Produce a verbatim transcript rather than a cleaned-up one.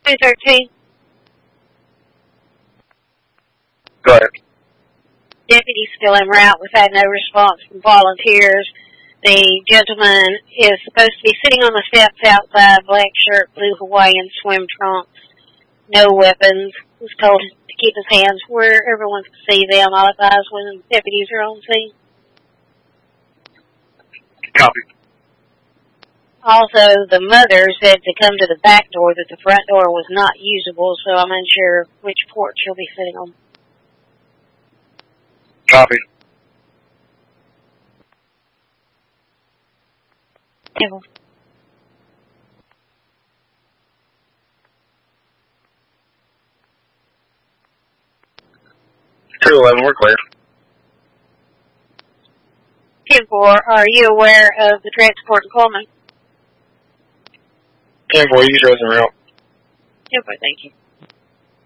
two thirteen. Go ahead. Deputies still en route. We've had no response from volunteers. The gentleman is supposed to be sitting on the steps outside, black shirt, blue Hawaiian swim trunks, no weapons. Was told to keep his hands where everyone can see them. I'll advise when deputies are on scene. Copy. Also, the mother said to come to the back door, that the front door was not usable, so I'm unsure which porch she'll be sitting on. Copy. Yeah. two eleven, we're clear. ten four, are you aware of the transport in Coleman? ten four, use roads and route. ten four, thank you.